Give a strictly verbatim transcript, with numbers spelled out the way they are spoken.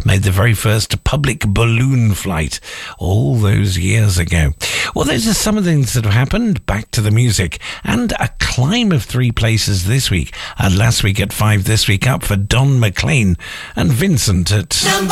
made the very first public balloon flight all those years ago. Well, those are some of the things that have happened. Back to the music. And a climb of three places this week. And last week at five, this week up for Don McLean and Vincent at...